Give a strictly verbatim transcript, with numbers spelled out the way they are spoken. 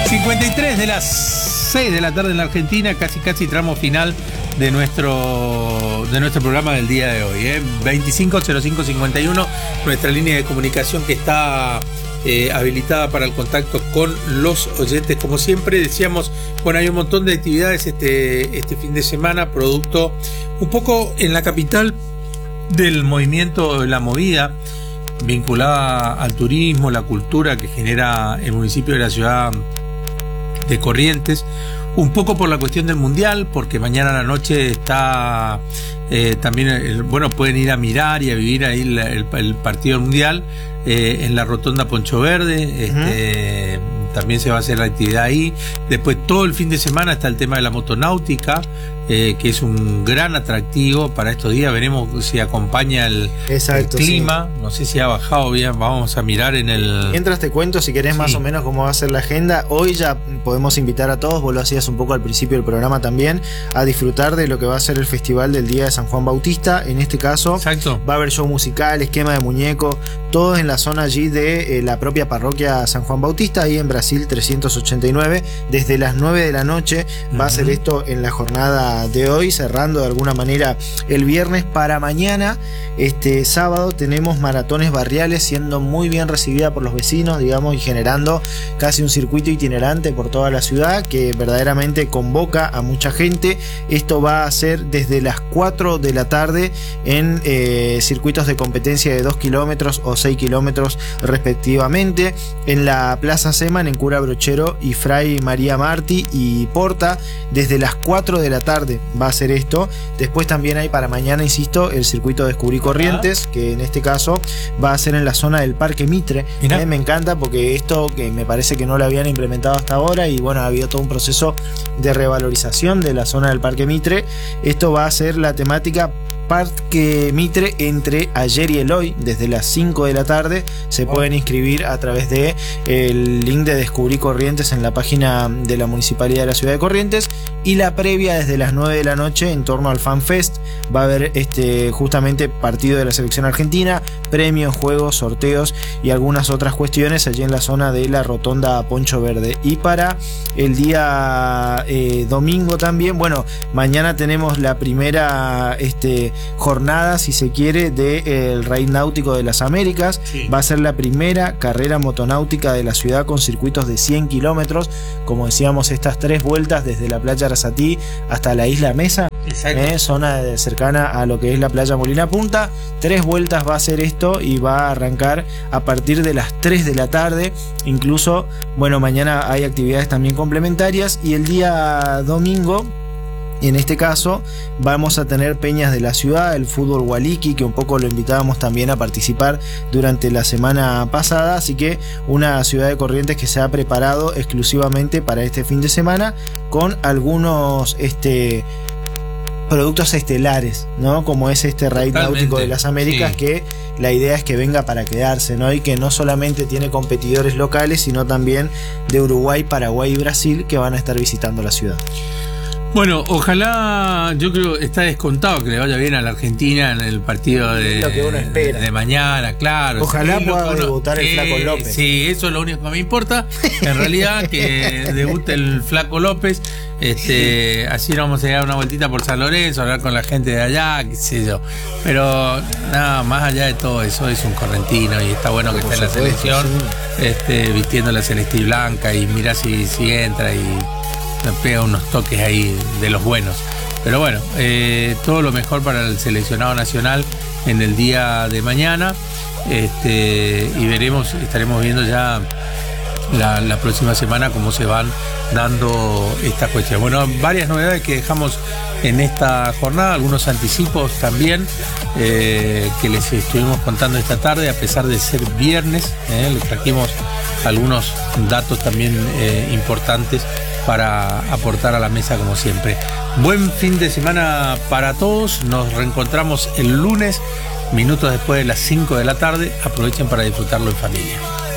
cincuenta y tres de las seis de la tarde en la Argentina, casi casi tramo final de nuestro de nuestro programa del día de hoy, ¿eh? veinticinco cero cinco cincuenta y uno, nuestra línea de comunicación que está eh, habilitada para el contacto con los oyentes. Como siempre decíamos, bueno, hay un montón de actividades este, este fin de semana, producto un poco en la capital del movimiento, la movida vinculada al turismo, la cultura que genera el municipio de la ciudad de Corrientes, un poco por la cuestión del mundial, porque mañana a la noche está eh, también, el, bueno, pueden ir a mirar y a vivir ahí el, el, el partido mundial eh, en la rotonda Poncho Verde, este, uh-huh. también se va a hacer la actividad ahí. Después todo el fin de semana está el tema de la motonáutica, eh, que es un gran atractivo para estos días. Veremos si acompaña el, Exacto, el clima, sí. No sé si ha bajado bien, vamos a mirar en el... Mientras te cuento, si querés, sí, más o menos cómo va a ser la agenda. Hoy ya podemos invitar a todos, vos lo hacías un poco al principio del programa también, a disfrutar de lo que va a ser el festival del Día de San Juan Bautista. En este caso, Exacto. va a haber show musical, esquema de muñeco, todo en la zona allí de eh, la propia parroquia San Juan Bautista, ahí en Brasil trescientos ochenta y nueve, desde las nueve de la noche. Uh-huh. Va a ser esto en la jornada de hoy, cerrando de alguna manera el viernes. Para mañana, este sábado, tenemos maratones barriales siendo muy bien recibida por los vecinos, digamos, y generando casi un circuito itinerante por toda la ciudad que verdaderamente convoca a mucha gente. Esto va a ser desde las cuatro de la tarde en eh, circuitos de competencia de dos kilómetros o seis kilómetros respectivamente, en la Plaza Seman, en Cura Brochero y Fray María Martí y Porta. Desde las cuatro de la tarde va a ser esto. Después también hay para mañana, insisto, el circuito Descubrí Corrientes, ah. que en este caso va a ser en la zona del Parque Mitre. Eh, me encanta porque esto que me parece que no lo habían implementado hasta ahora, y bueno, ha habido todo un proceso de revalorización de la zona del Parque Mitre. Esto va a ser la temática Parque Mitre entre ayer y el hoy, desde las cinco de la tarde. Se oh. pueden inscribir a través de el link de Descubrí Corrientes en la página de la Municipalidad de la Ciudad de Corrientes, y la previa desde las nueve de la noche en torno al Fan Fest. Va a haber este justamente partido de la selección argentina, premios, juegos, sorteos y algunas otras cuestiones allí en la zona de la rotonda Poncho Verde. Y para el día eh, domingo también, bueno, mañana tenemos la primera este jornada, si se quiere, del Raid Náutico de las Américas. Sí. Va a ser la primera carrera motonáutica de la ciudad con circuitos de cien kilómetros. Como decíamos, estas tres vueltas desde la playa Arasatí hasta la isla Mesa, eh, zona de, cercana a lo que es la playa Molina Punta. Tres vueltas va a ser esto, y va a arrancar a partir de las tres de la tarde. Incluso, bueno, mañana hay actividades también complementarias, y el día domingo, en este caso, vamos a tener peñas de la ciudad, el fútbol Waliki, que un poco lo invitábamos también a participar durante la semana pasada. Así que una ciudad de Corrientes que se ha preparado exclusivamente para este fin de semana, con algunos este productos estelares, ¿no? Como es este Raid Náutico de las Américas, sí, que la idea es que venga para quedarse, ¿no? Y que no solamente tiene competidores locales, sino también de Uruguay, Paraguay y Brasil, que van a estar visitando la ciudad. Bueno, ojalá, yo creo que está descontado que le vaya bien a la Argentina en el partido de, lo que uno espera. de mañana, claro. Ojalá sí, pueda uno, debutar el eh, Flaco López. Sí, eso es lo único que me importa, en realidad, que debute el Flaco López. Este, así nos vamos a llegar una vueltita por San Lorenzo, hablar con la gente de allá, qué sé yo. Pero nada, más allá de todo eso, es un correntino y está bueno que esté en la selección, sí, este, vistiendo la celeste y blanca, y mira si, si entra y me pega unos toques ahí de los buenos. Pero bueno, eh, todo lo mejor para el seleccionado nacional en el día de mañana, este, y veremos, estaremos viendo ya la, la próxima semana cómo se van dando estas cuestiones. Bueno, varias novedades que dejamos en esta jornada, algunos anticipos también eh, que les estuvimos contando esta tarde, a pesar de ser viernes, eh, les trajimos algunos datos también eh, importantes para aportar a la mesa, como siempre. Buen fin de semana para todos. Nos reencontramos el lunes, minutos después de las cinco de la tarde. Aprovechen para disfrutarlo en familia.